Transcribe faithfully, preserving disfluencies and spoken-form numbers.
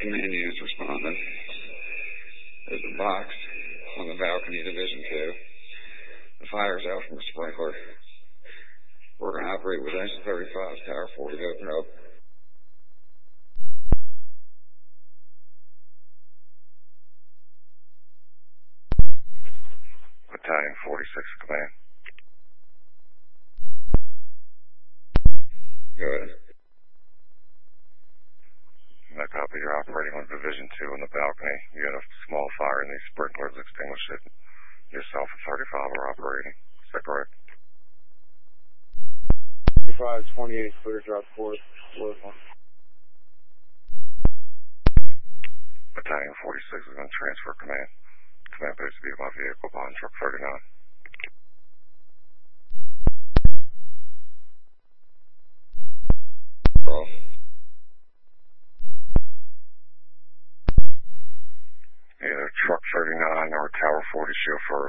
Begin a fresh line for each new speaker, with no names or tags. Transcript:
command units responding. There's a box on the balcony, Division two. The fire's out from the sprinkler. We're going to operate with engine thirty-five, Tower forty to open up.
Battalion forty-six, command.
Go ahead.
I copy. You're operating on Division two on the balcony. You had a small fire and these sprinklers extinguished it. Yourself and thirty-five are operating. Is that correct?
thirty-five, twenty-eight, clear, drop fourth, floor one.
Battalion forty-six is going to transfer command. Command base to be my vehicle behind truck thirty-nine.
Off.
Either truck thirty-nine or Tower forty chauffeur